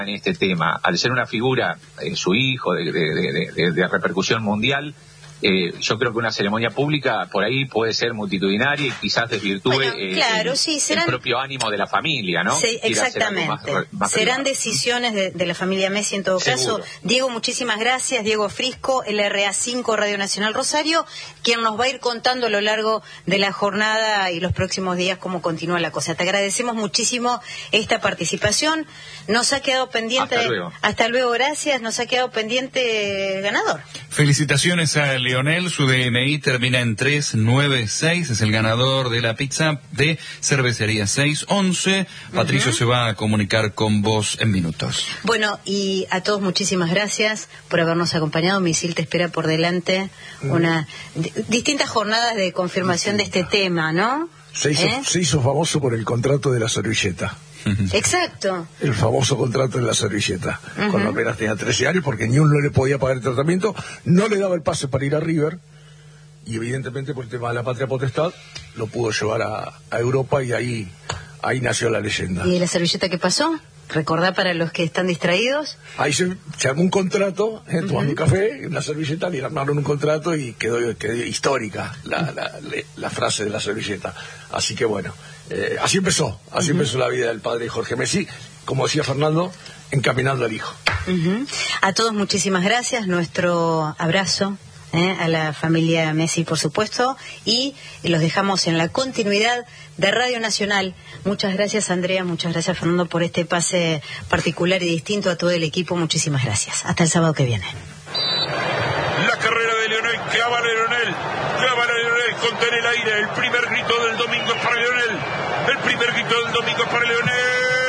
en este tema, al ser una figura, su hijo, de repercusión mundial, yo creo que una ceremonia pública por ahí puede ser multitudinaria y quizás desvirtúe claro, sí, el propio ánimo de la familia, ¿no? Sí, exactamente. Más serán decisiones de la familia Messi en todo caso. Diego, muchísimas gracias. Diego Frisco, LRA5 Radio Nacional Rosario, quien nos va a ir contando a lo largo de la jornada y los próximos días cómo continúa la cosa. Te agradecemos muchísimo esta participación. Nos ha quedado pendiente... Hasta luego, gracias. Nos ha quedado pendiente el ganador. Felicitaciones a Leonel, su DNI termina en 396, es el ganador de la pizza de Cervecería 611. Patricio se va a comunicar con vos en minutos. Bueno, y a todos muchísimas gracias por habernos acompañado. Misil te espera por delante distintas jornadas de confirmación de este tema, ¿no? Se hizo famoso por el contrato de la servilleta. Exacto. El famoso contrato de la servilleta. Cuando apenas tenía 13 años, porque ni uno le podía pagar el tratamiento, no le daba el pase para ir a River, y evidentemente por el tema de la patria potestad, lo pudo llevar a Europa, y ahí nació la leyenda. ¿Y la servilleta qué pasó? Recordá para los que están distraídos. Ahí se armó un contrato, tomando un café, una servilleta, le armaron un contrato y quedó histórica la frase de la servilleta. Así que bueno, así empezó la vida del padre Jorge Messi, como decía Fernando, encaminando al hijo. A todos muchísimas gracias, nuestro abrazo. A la familia Messi, por supuesto, y los dejamos en la continuidad de Radio Nacional. Muchas gracias, Andrea, muchas gracias, Fernando, por este pase particular y distinto a todo el equipo. Muchísimas gracias. Hasta el sábado que viene. La carrera de Leonel, clava a Leonel, contén el aire. El primer grito del domingo es para Leonel. El primer grito del domingo es para Leonel.